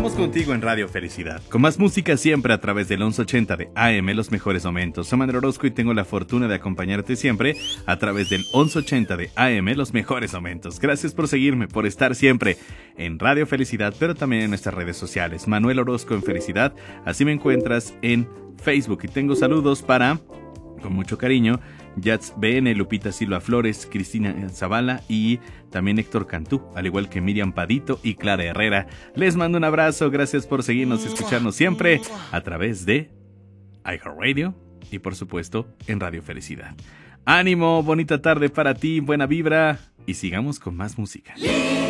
Estamos contigo en Radio Felicidad, con más música siempre a través del 1180 de AM, los mejores momentos. Soy Manuel Orozco y tengo la fortuna de acompañarte siempre a través del 1180 de AM, los mejores momentos. Gracias por seguirme, por estar siempre en Radio Felicidad, pero también en nuestras redes sociales. Manuel Orozco en Felicidad, así me encuentras en Facebook. Y tengo saludos para, con mucho cariño, Yats BN, Lupita Silva Flores, Cristina Zavala y también Héctor Cantú, al igual que Miriam Padito y Clara Herrera. Les mando un abrazo, gracias por seguirnos y escucharnos siempre a través de iHeartRadio y por supuesto en Radio Felicidad. Ánimo, bonita tarde para ti, buena vibra y sigamos con más música.